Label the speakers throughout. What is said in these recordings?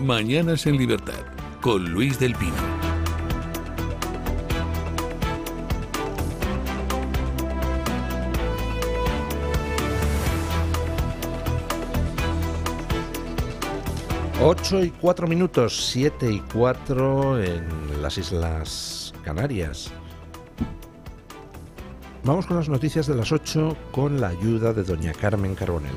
Speaker 1: Mañanas en Libertad, con Luis del Pino.
Speaker 2: Ocho y 4 minutos, 7 y 4 en las Islas Canarias. Vamos con las noticias de las 8 con la ayuda de doña Carmen Carbonell.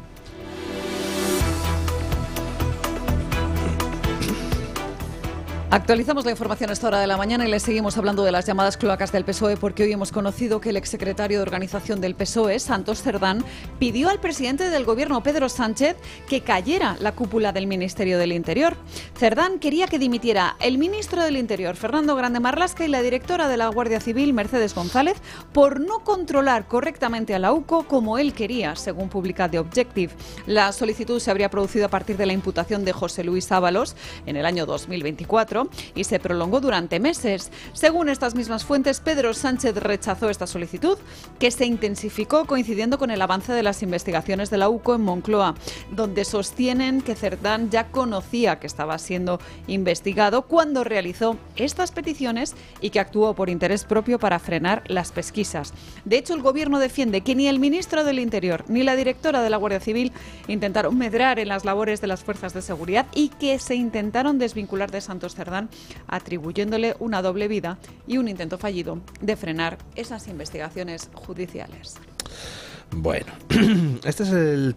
Speaker 3: Actualizamos la información a esta hora de la mañana y le seguimos hablando de las llamadas cloacas del PSOE, porque hoy hemos conocido que el exsecretario de organización del PSOE, Santos Cerdán, pidió al presidente del gobierno, Pedro Sánchez, que cayera la cúpula del Ministerio del Interior. Cerdán quería que dimitiera el ministro del Interior, Fernando Grande Marlaska, y la directora de la Guardia Civil, Mercedes González, por no controlar correctamente a la UCO como él quería, según publica The Objective. La solicitud se habría producido a partir de la imputación de José Luis Ábalos en el año 2024 y se prolongó durante meses. Según estas mismas fuentes, Pedro Sánchez rechazó esta solicitud, que se intensificó coincidiendo con el avance de las investigaciones de la UCO en Moncloa, donde sostienen que Cerdán ya conocía que estaba siendo investigado cuando realizó estas peticiones y que actuó por interés propio para frenar las pesquisas. De hecho, el gobierno defiende que ni el ministro del Interior ni la directora de la Guardia Civil intentaron medrar en las labores de las fuerzas de seguridad y que se intentaron desvincular de Santos Cerdán, atribuyéndole una doble vida y un intento fallido de frenar esas investigaciones judiciales.
Speaker 2: Bueno, este es el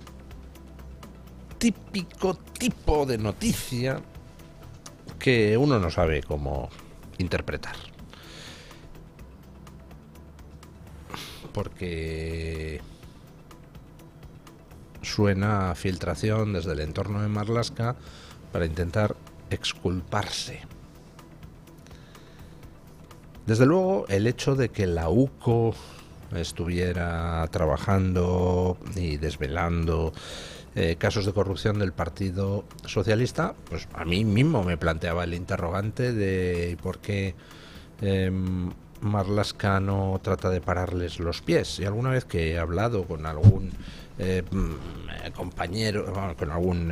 Speaker 2: típico tipo de noticia que uno no sabe cómo interpretar. Porque suena a filtración desde el entorno de Marlaska para intentar exculparse. Desde luego, el hecho de que la UCO estuviera trabajando y desvelando casos de corrupción del Partido Socialista, pues a mí mismo me planteaba el interrogante de por qué Marlaska no trata de pararles los pies. Y alguna vez que he hablado con algún compañero, con algún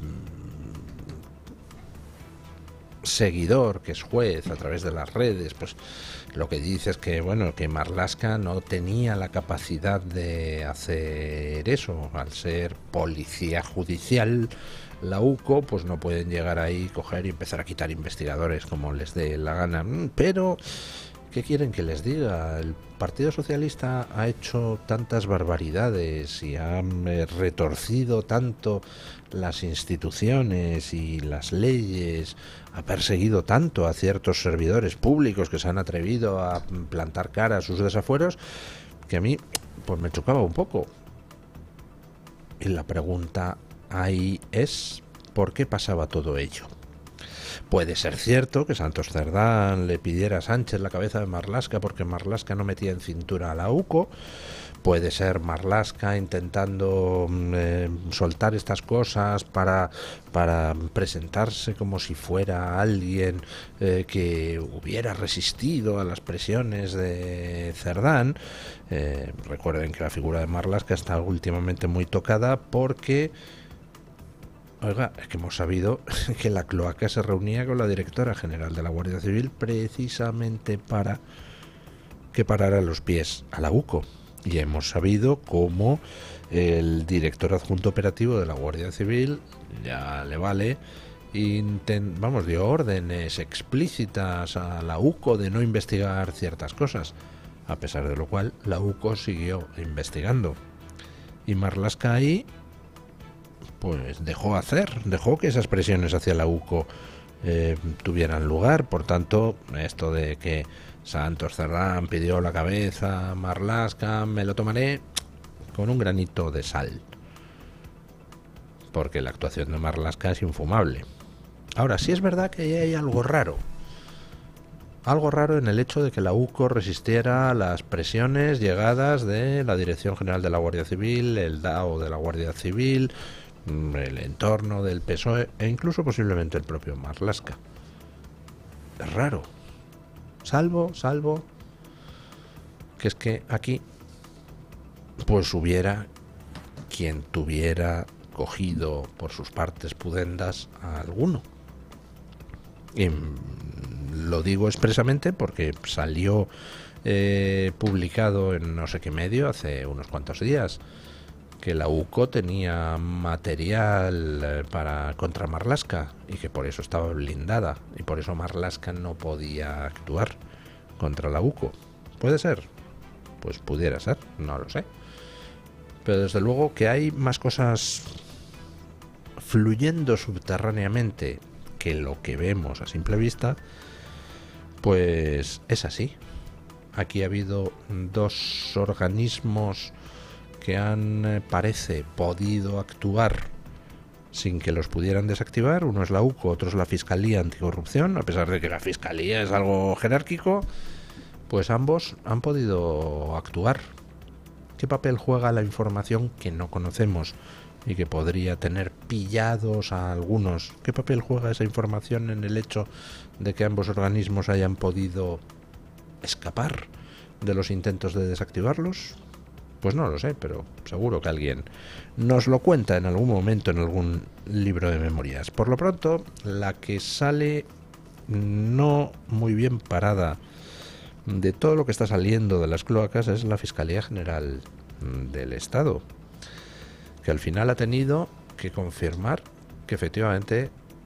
Speaker 2: seguidor que es juez a través de las redes, pues lo que dice es que bueno, que Marlaska no tenía la capacidad de hacer eso. Al ser policía judicial, la UCO, pues no pueden llegar ahí, coger y empezar a quitar investigadores como les dé la gana. Pero ¿qué quieren que les diga? El Partido Socialista ha hecho tantas barbaridades y ha retorcido tanto las instituciones y las leyes, ha perseguido tanto a ciertos servidores públicos que se han atrevido a plantar cara a sus desafueros, que a mí pues me chocaba un poco. Y la pregunta ahí es ¿por qué pasaba todo ello? Puede ser cierto que Santos Cerdán le pidiera a Sánchez la cabeza de Marlaska porque Marlaska no metía en cintura a la UCO. Puede ser Marlaska intentando soltar estas cosas para presentarse como si fuera alguien que hubiera resistido a las presiones de Cerdán. Recuerden que la figura de Marlaska está últimamente muy tocada porque, oiga, es que hemos sabido que la cloaca se reunía con la directora general de la Guardia Civil precisamente para que parara los pies a la UCO. Y hemos sabido cómo el director adjunto operativo de la Guardia Civil, ya le vale, dio órdenes explícitas a la UCO de no investigar ciertas cosas, a pesar de lo cual la UCO siguió investigando. Y Marlaska ahí pues dejó que esas presiones hacia la UCO tuvieran lugar. Por tanto, esto de que Santos Cerdán pidió la cabeza, Marlaska, me lo tomaré con un granito de sal, porque la actuación de Marlaska es infumable. Ahora, sí es verdad que hay algo raro en el hecho de que la UCO resistiera a las presiones llegadas de la Dirección General de la Guardia Civil, el DAO de la Guardia Civil, el entorno del PSOE e incluso posiblemente el propio Marlaska. Es raro. Salvo que es que aquí pues hubiera quien tuviera cogido por sus partes pudendas a alguno. Y lo digo expresamente porque salió publicado en no sé qué medio hace unos cuantos días que la UCO tenía material contra Marlaska y que por eso estaba blindada y por eso Marlaska no podía actuar contra la UCO. ¿Puede ser? Pues pudiera ser, no lo sé. Pero desde luego que hay más cosas fluyendo subterráneamente que lo que vemos a simple vista, pues es así. Aquí ha habido dos organismos que han, parece, podido actuar sin que los pudieran desactivar. Uno es la UCO, otro es la Fiscalía Anticorrupción. A pesar de que la Fiscalía es algo jerárquico, pues ambos han podido actuar. ¿Qué papel juega la información que no conocemos y que podría tener pillados a algunos? ¿Qué papel juega esa información en el hecho de que ambos organismos hayan podido escapar de los intentos de desactivarlos? Pues no lo sé, pero seguro que alguien nos lo cuenta en algún momento en algún libro de memorias. Por lo pronto, la que sale no muy bien parada de todo lo que está saliendo de las cloacas es la Fiscalía General del Estado, que al final ha tenido que confirmar que efectivamente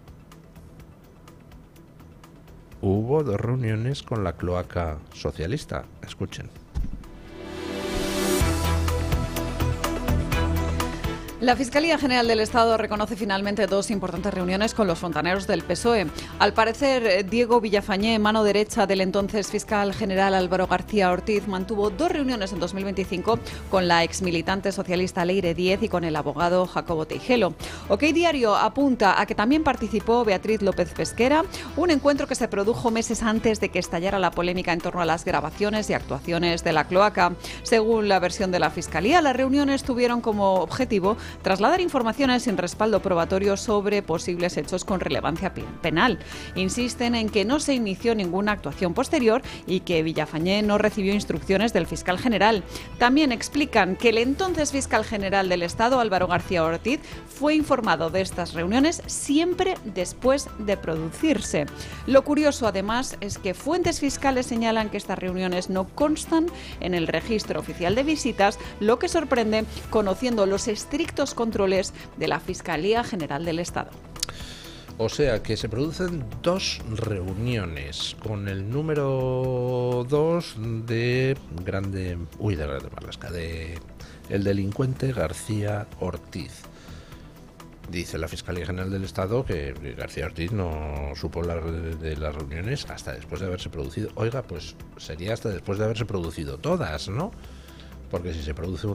Speaker 2: hubo 2 reuniones con la cloaca socialista. Escuchen.
Speaker 3: La Fiscalía General del Estado reconoce finalmente 2 importantes reuniones con los fontaneros del PSOE. Al parecer, Diego Villafañé, mano derecha del entonces fiscal general Álvaro García Ortiz, mantuvo 2 reuniones en 2025 con la exmilitante socialista Leire Díez y con el abogado Jacobo Teijelo. OK Diario apunta a que también participó Beatriz López Pesquera, un encuentro que se produjo meses antes de que estallara la polémica en torno a las grabaciones y actuaciones de la cloaca. Según la versión de la Fiscalía, las reuniones tuvieron como objetivo trasladar informaciones sin respaldo probatorio sobre posibles hechos con relevancia penal. Insisten en que no se inició ninguna actuación posterior y que Villafañé no recibió instrucciones del fiscal general. También explican que el entonces fiscal general del Estado, Álvaro García Ortiz, fue informado de estas reuniones siempre después de producirse. Lo curioso, además, es que fuentes fiscales señalan que estas reuniones no constan en el registro oficial de visitas, lo que sorprende conociendo los estrictos controles de la Fiscalía General del Estado.
Speaker 2: O sea que se producen 2 reuniones con el número 2 de Grande Marlaska, de el delincuente García Ortiz. Dice la Fiscalía General del Estado que García Ortiz no supo hablar de las reuniones hasta después de haberse producido. Oiga, pues sería hasta después de haberse producido todas, ¿no? Porque si se produce